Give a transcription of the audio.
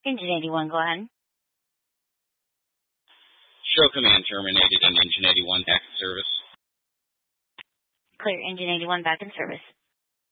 Engine 81, go ahead. Show command terminated and Engine 81 back in service. Clear, Engine 81 back in service.